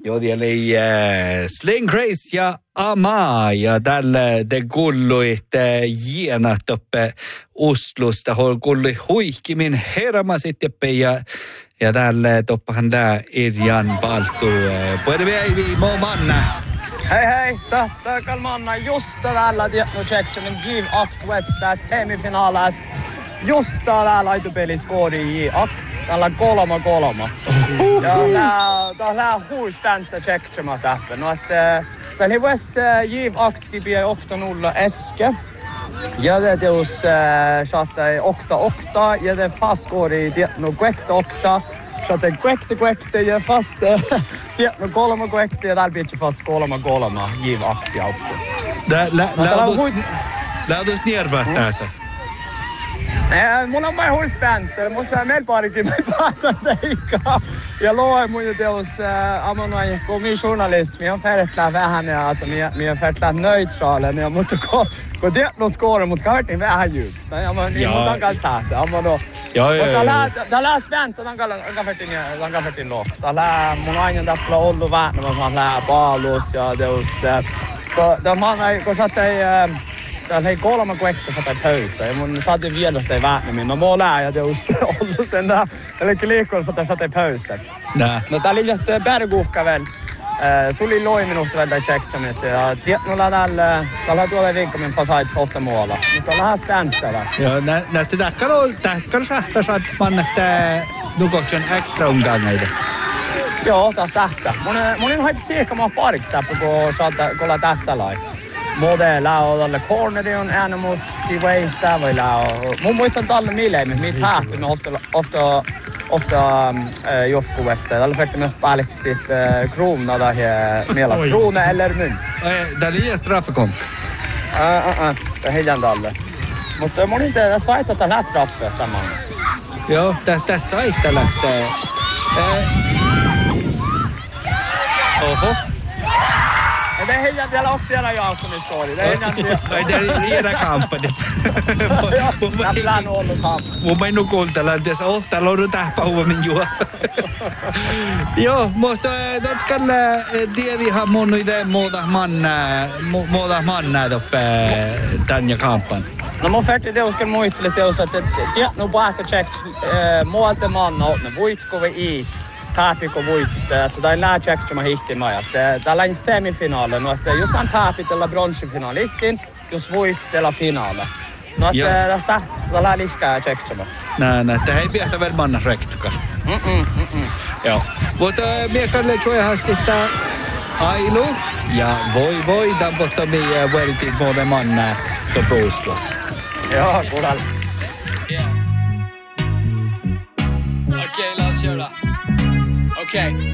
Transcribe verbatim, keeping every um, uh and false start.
Joo, eli äh, Sling Grace ja Ama ja tälle te kulluit äh, jienat uppe Oslosta. Hol kullui huihkimin hermasit ja ja tälle toppahan tää Irjan Paltu. Äh, Puede vi må manna. Hei hei, tätä kalmanna just tällä tietno Tjeckien Give Act Westa semifinalas. Just täällä laitopeli skoori i akt, tällä kolma kolma. Ja tää tää huispäntä Tjeckien täppä. No että tällä ves Give Act gibi åtta noll äske. Ja det teos chatta åtta åtta, ja det fast skoori tietno kvekta åtta. Chatta kvekta kvekta ja fast tietno kolma kvekta ja täällä pitää fast kolma kolma Give Act ja aukko. Tää lähdus niervää tässä. Eh, mulla on vain huispäntä. Mulla on meillä parikin päätän teikaa. Ja loi mun teos äh, ammonai komisjournalist. Mi on färtlää vähän ja että mi, mi on färtlää neutraalen. Ja mutta kun kun tietno skåre mot kartin vähän djupt. Ja men ni mot han kan sätta. Ammono. Ja ja. Täällä täällä späntä han kan han kan färtin han kan färtin lock. Täällä mun aina täpla ollu vähän vaan lää paalus ja teos kun tämä man kun sattei täällä ei kolme kuekta sata pöysä ja mun saatiin vielä ettei vähnemmin. No mä lää ja teus ollut sen tää. Eli liikkuun sata sata pöysä. Nää. No täällä oli jättöä berguhka väl. Suli loi minuutti väl tää Tjecksamissa ja tietnolla täällä täällä tuolla viikkomin fasaits ofta muualla. Mutta on vähän spänttävä. Joo, näette tähkän on tähkän sähtä saat mannet nukoksen extra umgängeitä. Joo, tää sähtä. Mun on haiti siirkamaa parik täppä kun saattaa kolla tässä lai. Både lao tälle cornerion animus kiveitä vai lao. Mun muistan tälle mileimmin, mitä hähti me ofta ofta ofta äh, jofkuvesta. Tällä färti me päälleksit äh, krona där här mela krona eller mynt. Där är straffekonk. Äh äh äh, det hiljan tälle. Mutta mun inte tässä saita tällä straffe tämän. Joo, tässä aihta lähtee. Oho. Det är helt jävla upp till alla jag som är skårig. Det är helt jävla... Nej, det är ena kampen. Jag plan all the kamp. Mun mä en ole kuuntella, että oh, täällä on tähpä huomin juo. Joo, mutta totkalle tiedihan mun idea muuta manna, muuta manna toppe tän ja kampan. No mun färti teosken muisteli teos, että tietno päätä tjekk muualta manna otna voitkovi i. Taapiko voitte, että tämä lää Tjeckien hihtimään, että täällä on semifinaali, no että jos on taapit tällä bronssifinaali hihtin, jos voit tällä finaali. No että tämä saat tällä lihkää Tjeckien. Nää, nää, että ei piässä vielä manna rektukar. Mm-mm, mm-mm. Joo, mutta minä kalle tjuehasti, että Ailu ja voi voi tampottaa minä vuoritin muuten manna tuon Oslos. Joo, kuulalla. Okej, låt oss göra. Okej.